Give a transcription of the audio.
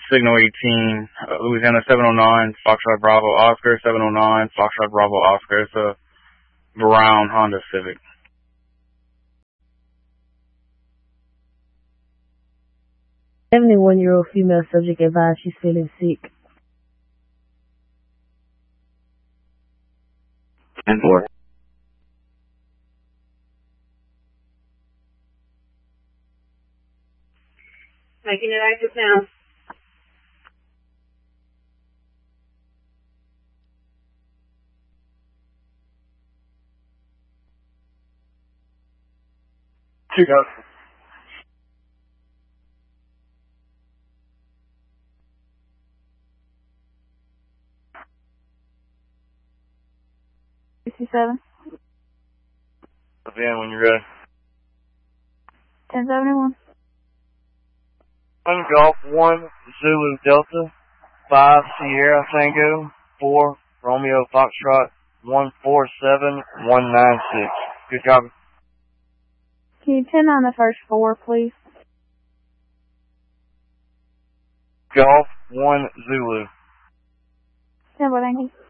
Signal 18, Louisiana 709, Foxtrot Bravo Oscar, 709, Foxtrot Bravo Oscar. It's a brown Honda Civic. 71-year-old female subject advised she's feeling sick. 10-4. Making it active now. Two goes. $67. Van, when you're ready. 1071. Golf 1, Zulu Delta, 5 Sierra Tango, 4 Romeo Foxtrot, 147196. Good job. Can you 10 on the first 4, please? Golf 1 Zulu. 10, thank you.